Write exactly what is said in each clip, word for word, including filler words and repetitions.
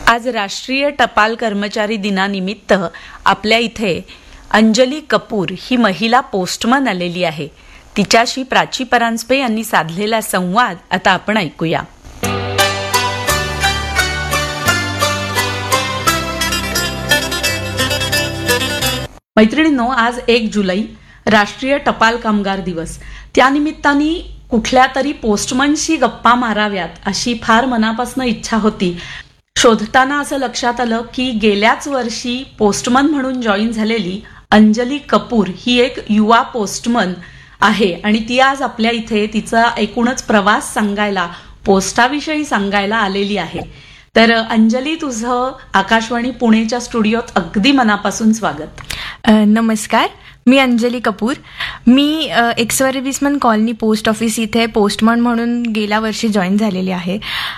आज राष्ट्रीय टपाल कर्मचारी दिनानिमित्त आपल्या इथे अंजली कपूर ही महिला पोस्टमन आलेली आहे. तिच्याशी प्राची परांजपे यांनी साधलेला संवाद आता आपण ऐकूया. मैत्रिणींनो, आज एक जुलै राष्ट्रीय टपाल कामगार दिवस. त्यानिमित्ताने कुठल्या तरी पोस्टमनशी गप्पा माराव्यात अशी फार मनापासून इच्छा होती. शोधताना असं लक्षात आलं की गेल्याच वर्षी पोस्टमन म्हणून जॉईन झालेली अंजली कपूर ही एक युवा पोस्टमन आहे आणि ती आज आपल्या इथे तिचा एकूणच प्रवास सांगायला, पोस्टाविषयी सांगायला आलेली आहे. तर अंजली, तुझं आकाशवाणी पुणेच्या स्टुडिओत अगदी मनापासून स्वागत. नमस्कार, मी अंजली कपूर. मी x serviceman colony post office इथे पोस्टमन म्हणून गेल्या वर्षी जॉईन झालेली आहे.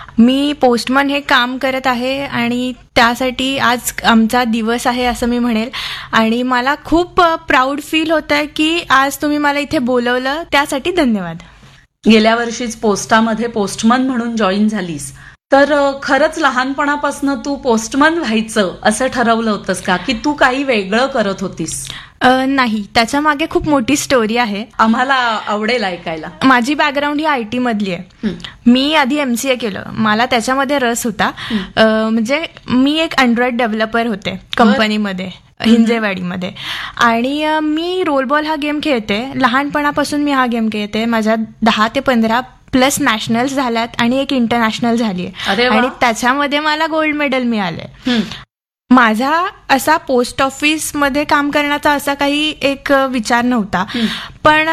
मी पोस्टमन हे काम करत आहे आणि त्यासाठी आज आमचा दिवस आहे असं मी म्हणेल. आणि मला खूप प्राऊड फील होत आहे की आज तुम्ही मला इथे बोलवलं, त्यासाठी धन्यवाद. गेल्या वर्षीच पोस्टामध्ये पोस्टमन म्हणून जॉईन झालीस, तर खरंच लहानपणापासून तू पोस्टमन व्हायचं असं ठरवलं होतंस का, की तू काही वेगळं करत होतीस? नाही, त्याच्या मागे खूप मोठी स्टोरी आहे. आम्हाला आवडेल ऐकायला. माझी बॅकग्राऊंड ही आय टी मधली आहे. मी आधी एमसीए केलं, मला त्याच्यामध्ये रस होता. म्हणजे मी एक अँड्रॉइड डेव्हलपर होते कंपनीमध्ये, हिंजेवाडीमध्ये. आणि मी रोलबॉल हा गेम खेळते. लहानपणापासून मी हा गेम खेळते. माझ्या दहा ते पंधरा प्लस नॅशनल्स झाल्यात आणि एक इंटरनॅशनल झाली आहे आणि त्याच्यामध्ये मला गोल्ड मेडल मिळालंय. माझा असा पोस्ट ऑफिस मध्ये काम करण्याचा असा काही एक विचार नव्हता. पण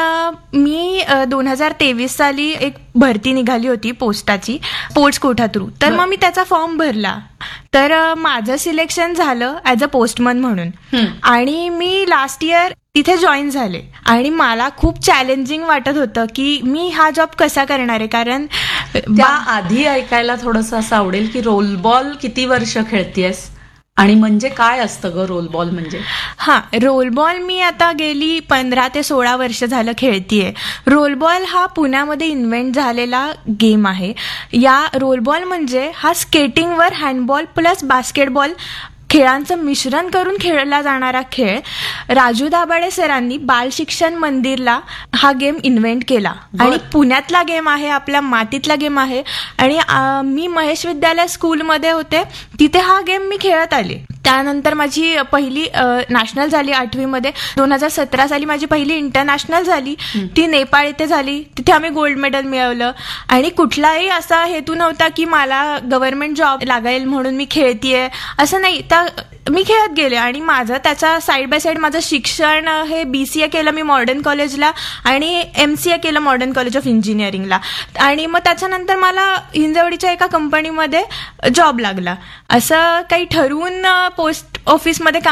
मी दोन हजार तेवीस साली एक भरती निघाली होती पोस्टाची, स्पोर्ट्स कोटा थ्रू. तर मग मी त्याचा फॉर्म भरला. तर माझं सिलेक्शन झालं ऍज अ पोस्टमन म्हणून आणि मी लास्ट इयर तिथे जॉईन झाले. आणि मला खूप चॅलेंजिंग वाटत होतं की मी हा जॉब कसा करणार आहे. कारण त्या आधी ऐकायला थोडंसं असं आवडेल की रोलबॉल किती वर्ष खेळतेस आणि म्हणजे काय असतं ग रोलबॉल म्हणजे? हा, रोलबॉल मी आता गेली पंधरा ते सोळा वर्ष झालं खेळतीये. रोलबॉल हा पुण्यामध्ये इन्व्हेंट झालेला गेम आहे. या रोलबॉल म्हणजे हा स्केटिंगवर हँडबॉल प्लस बास्केटबॉल खेळांचं मिश्रण करून खेळला जाणारा खेळ. राजू दाभाडे सरांनी बाल शिक्षण मंदिरला हा गेम इन्व्हेंट केला आणि पुण्यातला गेम आहे, आपल्या मातीतला गेम आहे. आणि मी महेश विद्यालय स्कूलमध्ये होते, तिथे हा गेम मी खेळत आले. त्यानंतर माझी पहिली नॅशनल झाली आठवीमध्ये. दोन हजार सतरा साली माझी पहिली इंटरनॅशनल झाली, ती नेपाळ इथे झाली. तिथे आम्ही गोल्ड मेडल मिळवलं. आणि कुठलाही असा हेतू नव्हता की मला गव्हर्नमेंट जॉब लागेल म्हणून मी खेळतीये, असं नाही. मी खेळत गेले आणि माझं त्याच्या साईड बाय साईड माझं शिक्षण हे बीसीए केलं मी मॉडर्न कॉलेजला आणि एमसीए केलं मॉडर्न कॉलेज ऑफ इंजिनिअरिंगला. आणि मग त्याच्यानंतर मला हिंजवडीच्या एका कंपनीमध्ये जॉब लागला. असं काही ठरवून पोस्ट ऑफिसमध्ये